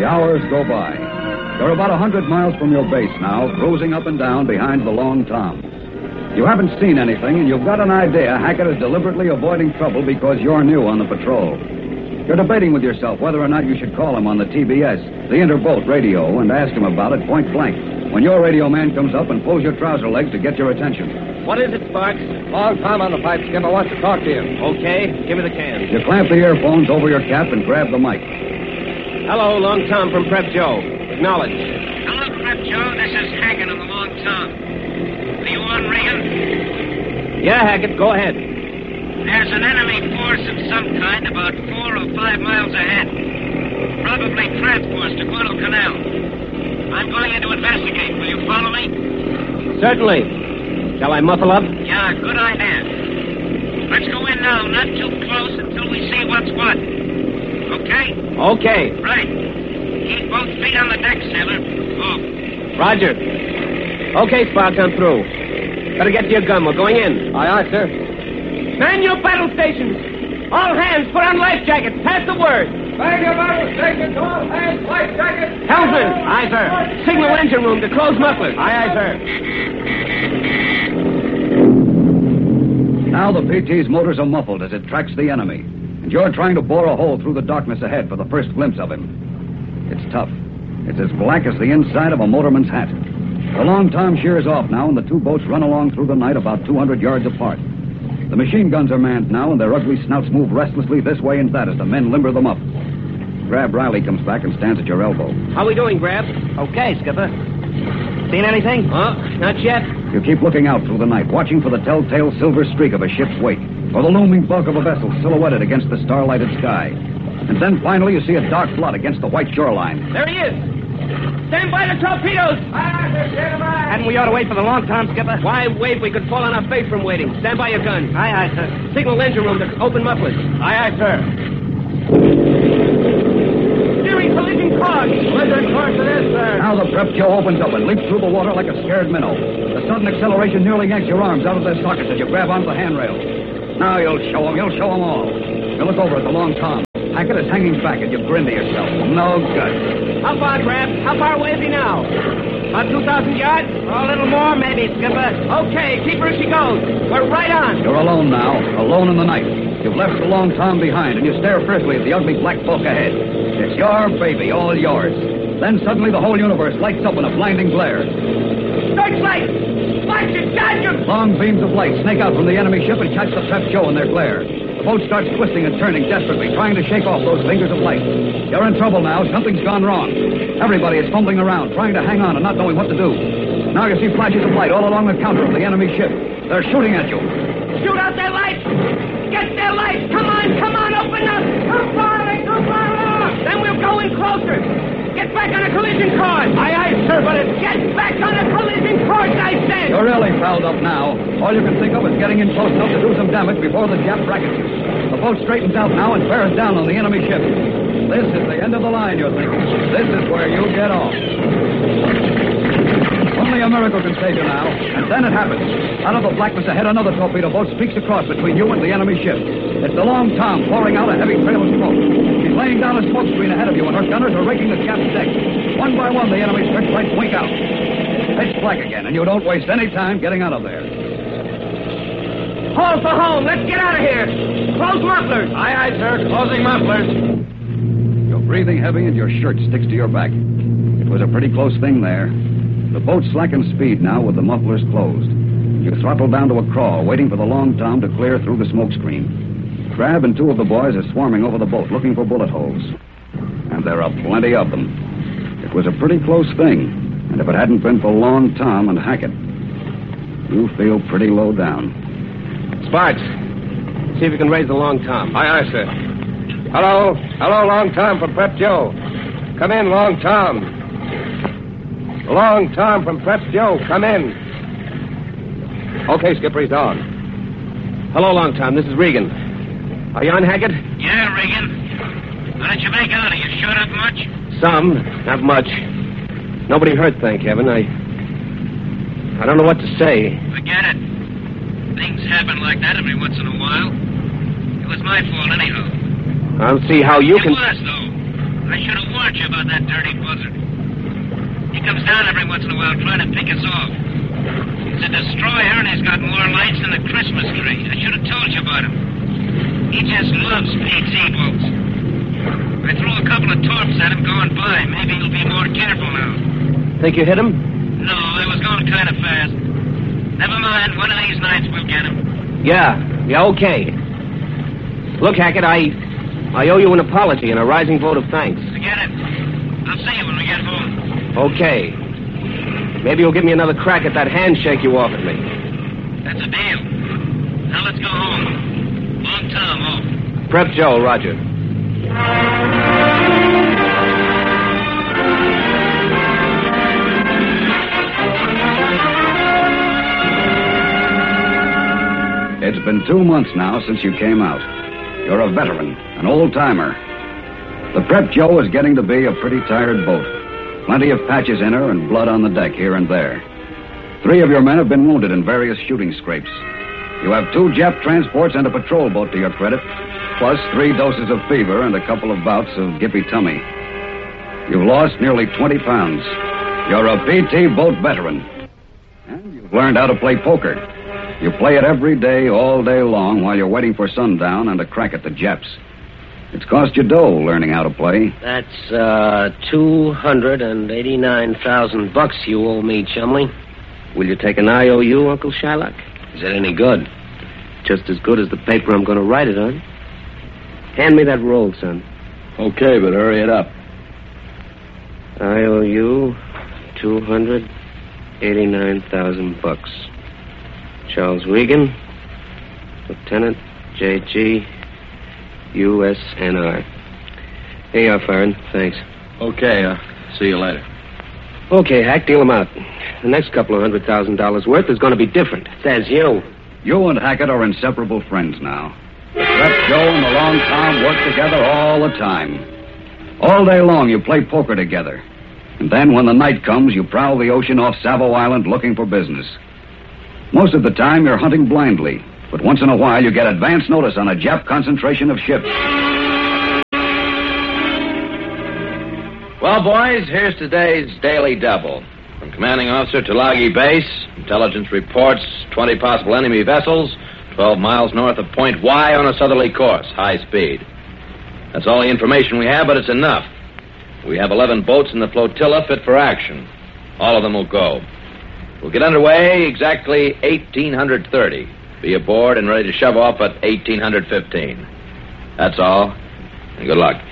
The hours go by. You're about 100 miles from your base now, cruising up and down behind the Long Tom. You haven't seen anything, and you've got an idea Hackett is deliberately avoiding trouble because you're new on the patrol. You're debating with yourself whether or not you should call him on the TBS, the interboat radio, and ask him about it point blank, when your radio man comes up and pulls your trouser legs to get your attention. What is it, Sparks? Long Tom on the pipe, Skipper wants to talk to you. Okay, give me the can. You clamp the earphones over your cap and grab the mic. Hello, Long Tom from Prep Joe. Acknowledge. Hello, Prep Joe. This is Hackett on the Long Tom. Are you on, Regan? Yeah, Hackett, go ahead. There's an enemy force of some kind about 4 or 5 miles ahead. Probably transports to Guadalcanal. I'm going in to investigate. Will you follow me? Certainly. Shall I muffle up? Yeah, good idea. Let's go in now, not too close until we see what's what. Okay? Okay. Right. Keep both feet on the deck, sailor. Off. Roger. Okay, Sparks, I'm through. Better get to your gun. We're going in. Aye, aye, sir. Man your battle stations. All hands, put on life jackets. Pass the word. Man your battle stations, all hands, life jackets. Helmsman. Aye, sir. Signal engine room to close mufflers. Aye, aye, sir. Now the PT's motors are muffled as it tracks the enemy, and you're trying to bore a hole through the darkness ahead for the first glimpse of him. It's tough. It's as black as the inside of a motorman's hat. The Long Tom shears off now, and the two boats run along through the night about 200 yards apart. The machine guns are manned now, and their ugly snouts move restlessly this way and that as the men limber them up. Grab Riley comes back and stands at your elbow. How we doing, Grab? Okay, Skipper. Seen anything? Not yet. You keep looking out through the night, watching for the telltale silver streak of a ship's wake, or the looming bulk of a vessel silhouetted against the starlighted sky. And then finally you see a dark blot against the white shoreline. There he is. Stand by the torpedoes. Hadn't we ought to wait for the Long Tom, Skipper? Why wait? We could fall on our face from waiting. Stand by your gun. Aye, aye, sir. Signal engine room to open mufflers. Aye, aye, sir. Steering collision course. Collision course it is, sir. Now the Prep Joe opens up and leaps through the water like a scared minnow. The sudden acceleration nearly yanks your arms out of their sockets as you grab onto the handrail. Now you'll show them all. You look over at the Long Tom. Hackett is hanging back and you grin to yourself. No good. How far, Grab? How far away is he now? About 2,000 yards? A little more, maybe, Skipper. Okay, keep her as she goes. We're right on. You're alone now, alone in the night. You've left the Long Tom behind, and you stare fiercely at the ugly black bulk ahead. It's your baby, all yours. Then suddenly the whole universe lights up in a blinding glare. Searchlight! Flash it, dodge him! Long beams of light snake out from the enemy ship and catch the Prep Joe in their glare. The boat starts twisting and turning desperately, trying to shake off those fingers of light. You're in trouble now. Something's gone wrong. Everybody is fumbling around, trying to hang on and not knowing what to do. Now you see flashes of light all along the counter of the enemy ship. They're shooting at you. Shoot out their lights! Get their lights! Come on, open up! Too far off! Then we'll go in closer. Get back on a collision course! Aye, aye, sir, but it's... Get back on a collision course, I said! You're really fouled up now. All you can think of is getting in close enough to do some damage before the Jap brackets you. The boat straightens out now and bears down on the enemy ship. This is the end of the line, you're thinking. This is where you get off. Only a miracle can save you now, and then it happens. Out of the blackness ahead, another torpedo boat streaks across between you and the enemy ship. It's the Long Tom pouring out a heavy trail of smoke. She's laying down a smoke screen ahead of you, and her gunners are raking the Jap's deck. One by one, the enemy's searchlights wink out. It's black again, and you don't waste any time getting out of there. Haul for home. Let's get out of here. Close mufflers. Aye, aye, sir. Closing mufflers. You're breathing heavy, and your shirt sticks to your back. It was a pretty close thing there. The boat slackens speed now with the mufflers closed. You throttle down to a crawl, waiting for the Long Tom to clear through the smoke screen. Crab and two of the boys are swarming over the boat looking for bullet holes. And there are plenty of them. It was a pretty close thing, and if it hadn't been for Long Tom and Hackett, you feel pretty low down. Sparks, see if you can raise the Long Tom. Aye, aye, sir. Hello, Long Tom from Prep Joe. Come in, Long Tom. Long Tom from Prep Joe, come in. Okay, Skipper, he's on. Hello, Long Tom. This is Regan. Are you on, Hackett? Yeah, Regan. How did you make out? Are you shot up much? Some, not much. Nobody hurt, thank heaven. I don't know what to say. Forget it. Things happen like that every once in a while. It was my fault anyhow. I'll see how you can... It was, though. I should have warned warned you about that dirty buzzard. He comes down every once in a while trying to pick us off. He's a destroyer, and he's got more lights than a Christmas tree. I should have told you about him. He just loves PT boats. I threw a couple of torps at him going by. Maybe he'll be more careful now. Think you hit him? No, I was going kind of fast. Never mind. One of these nights we'll get him. Yeah, okay. Look, Hackett, I owe you an apology and a rising vote of thanks. Forget it. I'll see you when we get home. Okay. Maybe you'll give me another crack at that handshake you offered me. That's a deal. Now let's go home. Long Tom, off. Prep Joe, roger. It's been 2 months now since you came out. You're a veteran, an old-timer. The Prep Joe is getting to be a pretty tired boat. Plenty of patches in her and blood on the deck here and there. 3 of your men have been wounded in various shooting scrapes. You have 2 Jap transports and a patrol boat to your credit, plus 3 doses of fever and a couple of bouts of gippy tummy. You've lost nearly 20 pounds. You're a PT boat veteran. And you've learned how to play poker. You play it every day, all day long, while you're waiting for sundown and a crack at the Japs. It's cost you dough learning how to play. That's, $289,000 you owe me, Chumley. Will you take an IOU, Uncle Shylock? Is it any good? Just as good as the paper I'm going to write it on. Hand me that roll, son. Okay, but hurry it up. IOU, $289,000. Charles Regan, Lieutenant J.G., USNR. Here you are, Farron. Thanks. Okay, see you later. Okay, Hack, deal them out. The next couple of $100,000 worth is going to be different. Says you. You and Hackett are inseparable friends now. Prep Joe and the Long Tom work together all the time. All day long you play poker together. And then when the night comes, you prowl the ocean off Savo Island looking for business. Most of the time you're hunting blindly, but once in a while you get advance notice on a Jap concentration of ships. Well, boys, here's today's Daily Double. From Commanding Officer Tulagi Base, intelligence reports 20 possible enemy vessels 12 miles north of Point Y on a southerly course, high speed. That's all the information we have, but it's enough. We have 11 boats in the flotilla fit for action. All of them will go. We'll get underway exactly 1830. Be aboard and ready to shove off at 1815. That's all, and good luck.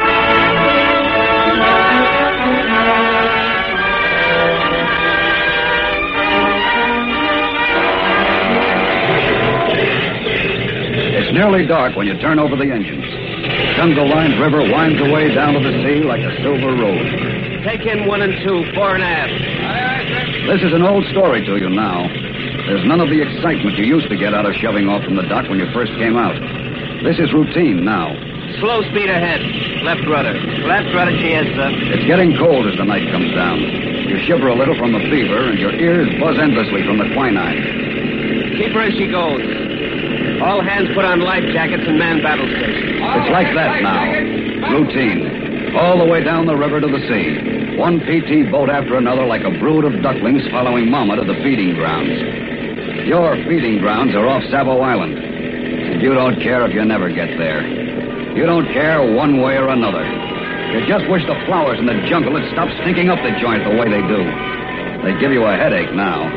It's nearly dark when you turn over the engines. The jungle-lined river winds away down to the sea like a silver road. Take in 1 and 2, 4 and aft. This is an old story to you now. There's none of the excitement you used to get out of shoving off from the dock when you first came out. This is routine now. Slow speed ahead. Left rudder. Left rudder she is, sir. It's getting cold as the night comes down. You shiver a little from the fever, and your ears buzz endlessly from the quinine. Keep her as she goes. All hands put on life jackets and man battle stations. It's like that now. Routine. All the way down the river to the sea. One PT boat after another like a brood of ducklings following Mama to the feeding grounds. Your feeding grounds are off Savo Island. And you don't care if you never get there. You don't care one way or another. You just wish the flowers in the jungle had stopped stinking up the joint the way they do. They give you a headache now.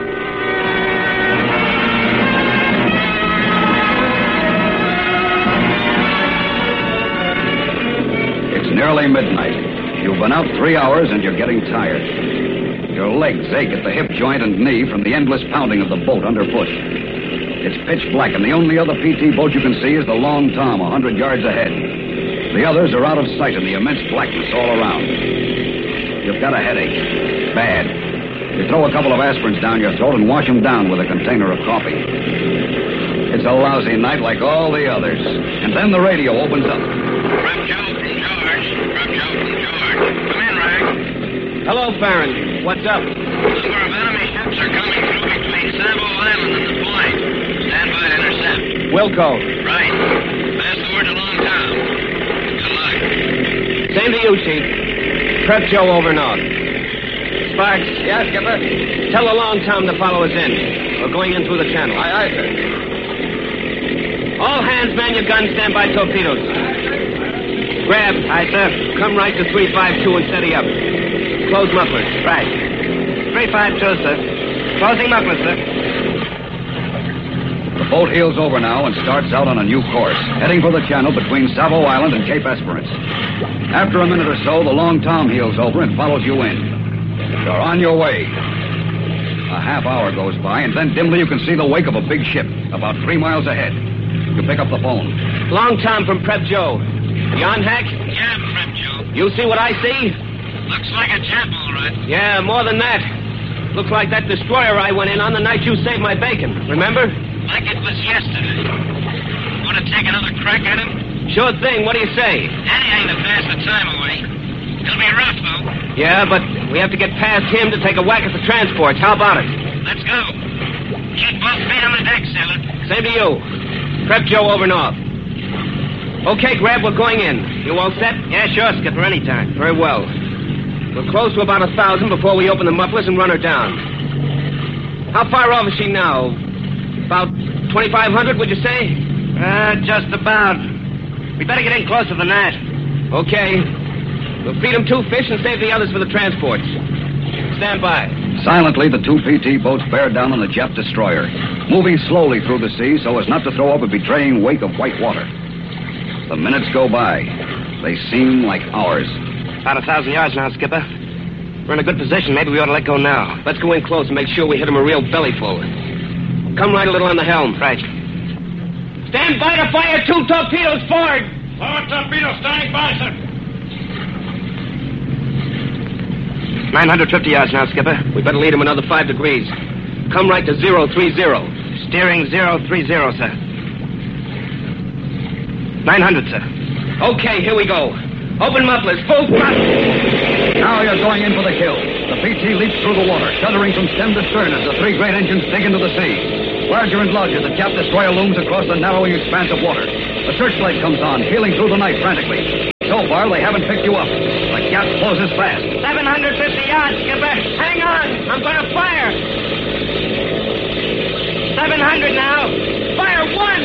It's nearly midnight. You've been out 3 hours and you're getting tired. Your legs ache at the hip joint and knee from the endless pounding of the boat underfoot. It's pitch black, and the only other PT boat you can see is the Long Tom 100 yards ahead. The others are out of sight in the immense blackness all around. You've got a headache. Bad. You throw a couple of aspirins down your throat and wash them down with a container of coffee. It's a lousy night like all the others. And then the radio opens up. Prep Joe from George. Prep Joe from George. Come in, Rag. Hello, Farron. What's up? A number of enemy ships are coming through between Savo Island and the Point. Stand by to intercept. Wilco. Right. Pass the word to Long Tom. Good luck. Same to you, Chief. Prep Joe over north. Sparks. Yes, Skipper? Tell the Long Tom to follow us in. We're going in through the channel. Aye, sir. All hands, man your guns, stand by torpedoes. Grab. Aye, sir. Come right to 352 and steady up. Close mufflers. Right. 352, sir. Closing mufflers, sir. The boat heels over now and starts out on a new course, heading for the channel between Savo Island and Cape Esperance. After a minute or so, the Long Tom heels over and follows you in. You're on your way. A half hour goes by, and then dimly you can see the wake of a big ship about 3 miles ahead. You pick up the phone. Long Tom from Prep Joe. You on, Hack? Yeah, Prep Joe. You see what I see? Looks like a Jap, all right. Yeah, more than that. Looks like that destroyer I went in on the night you saved my bacon. Remember? Like it was yesterday. Want to take another crack at him? Sure thing. What do you say? Danny ain't to pass the time away. He'll be rough, though. Yeah, but we have to get past him to take a whack at the transports. How about it? Let's go. Keep both feet on the deck, sailor. Same to you. Prep Joe over north. Okay, Grab, we're going in. You all set? Yeah, sure, Skipper, anytime. Very well. We're close to about 1,000 before we open the mufflers and run her down. How far off is she now? About 2,500, would you say? Just about. We better get in closer than that. Okay. We'll feed them 2 fish and save the others for the transports. Stand by. Silently, the 2 PT boats bear down on the Jap destroyer, moving slowly through the sea so as not to throw up a betraying wake of white water. The minutes go by. They seem like hours. About 1,000 yards now, Skipper. We're in a good position. Maybe we ought to let go now. Let's go in close and make sure we hit them a real bellyful. Come right a little on the helm. Right. Stand by to fire 2 torpedoes forward. Forward torpedo standing by, sir. 950 yards now, Skipper. We better lead them another 5 degrees. Come right to 030. Steering 030, sir. 900, sir. Okay, here we go. Open mufflers, full thrust. Now you're going in for the kill. The PT leaps through the water, shuddering from stem to stern as the 3 great engines dig into the sea. Larger and larger, the Jap destroyer looms across the narrowing expanse of water. The searchlight comes on, peeling through the night frantically. So far, they haven't picked you up. The gap closes fast. 750 yards, Skipper. Hang on. I'm going to fire. 700 now. Fire 1.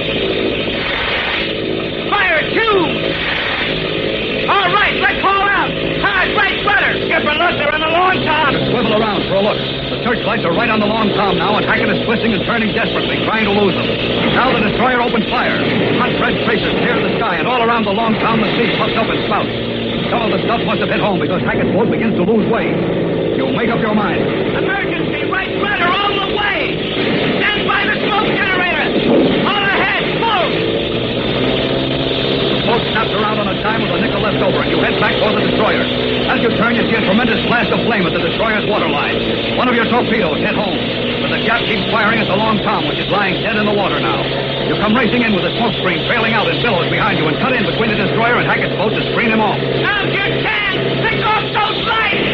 Fire 2. All right, let's haul out. Hard, right rudder. Skipper, look, they're on the Long Tom. Swivel around for a look. The searchlights are right on the Long Tom now, and Hackett is twisting and turning desperately, trying to lose them. Now the destroyer opens fire. Hot red tracers tear the sky, and all around the Long Tom the sea puffs up and spouts. Some of the stuff must have hit home because Hackett's boat begins to lose way. You make up your mind. Emergency, right rudder all the way. Stand by the smoke generator. All ahead, full. The boat snaps around on a dime with a nickel left over, and you head back for the destroyer. As you turn, you see a tremendous flash of flame at the destroyer's waterline. One of your torpedoes hit home, but the Jap keeps firing at the Long Tom, which is lying dead in the water now. You come racing in with the smoke screen trailing out in billows behind you and cut in between the destroyer and Hackett's boat to screen him off. Now's your chance. Pick off those lights.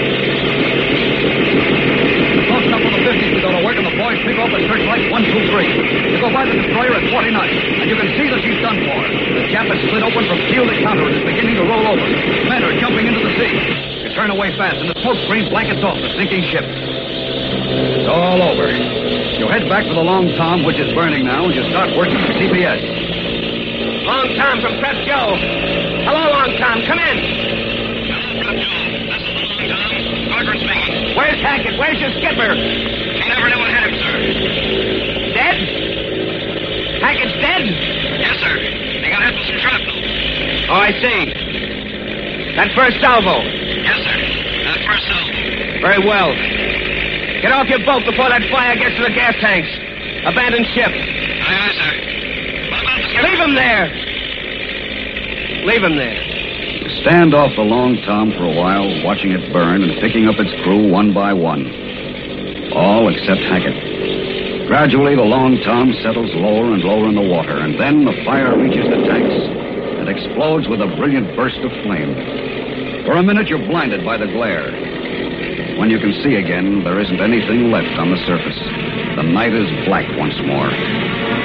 Close enough for the 50s to go to work, and the boys pick off the searchlights 1, 2, 3. You go by the destroyer at 40 knots, and you can see that she's done for. The Jap has split open from keel to counter and is beginning to roll over. Men are jumping into the sea. You turn away fast, and the smoke screen blankets off the sinking ship. It's all over. You head back for the Long Tom, which is burning now, and you start working the CBS. Long Tom from Prep Joe. Hello, Long Tom. Come in. Hello, Prep Joe. This is the Long Tom. Parker speaking. Where's Hackett? Where's your skipper? He never knew what hit him, sir. Dead? Hackett's dead? Yes, sir. He got hit with some shrapnel. Oh, I see. That first salvo. Yes, sir. That first salvo. Very well. Get off your boat before that fire gets to the gas tanks. Abandon ship. Aye, aye, sir. What about the skipper? Leave him there. Leave him there. You stand off the Long Tom for a while, watching it burn and picking up its crew one by one. All except Hackett. Gradually, the Long Tom settles lower and lower in the water, and then the fire reaches the tanks and explodes with a brilliant burst of flame. For a minute, you're blinded by the glare. When you can see again, there isn't anything left on the surface. The night is black once more.